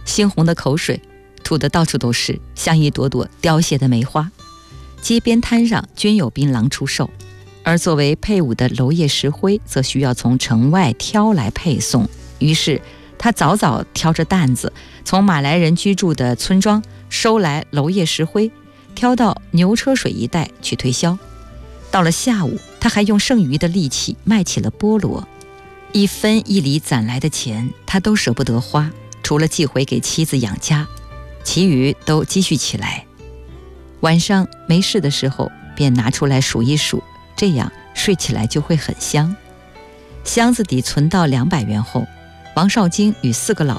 猩红的口水吐得到处都是，像一朵朵凋谢的梅花。街边摊上均有槟榔出售，而作为配伍的娄烨石灰则需要从城外挑来配送。于是他早早挑着担子，从马来人居住的村庄收来娄烨石灰，挑到牛车水一带去推销。到了下午，他还用剩余的力气卖起了菠萝。一分一厘攒来的钱，他都舍不得花，除了寄回给妻子养家，其余都积蓄起来。晚上没事的时候便拿出来数一数，这样睡起来就会很香。箱子底存到200元后，王少京与4个老